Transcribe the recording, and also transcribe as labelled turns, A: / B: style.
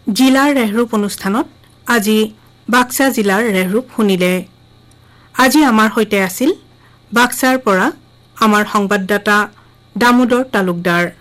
A: জিলাৰ ৰেহৰূপ অনুষ্ঠানত আজি বাক্সা জিলাৰ ৰেহৰূপ শুনিলে। আজি আমাৰ সৈতে আছিল বাক্সাৰ পৰা আমাৰ সংবাদদাতা দামোদৰ তালুকদাৰ।